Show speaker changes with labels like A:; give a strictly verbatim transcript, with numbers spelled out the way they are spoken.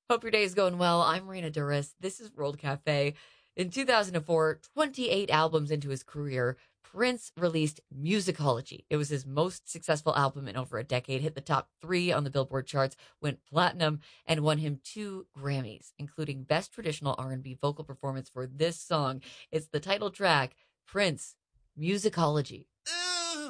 A: Hope your day is going well. I'm Rena Duris. This is World Cafe. In two thousand four, twenty-eight albums into his career, Prince released Musicology. It was his most successful album in over a decade, hit the top three on the Billboard charts, went platinum, and won him two Grammys, including Best Traditional R and B Vocal Performance for this song. It's the title track, Prince, Musicology.